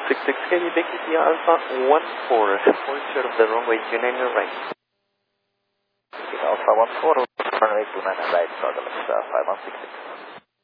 166, can you take the Alpha 14, 4 short of the runway 29 right? Alpha 14, runway 29 right, Southwest 5166.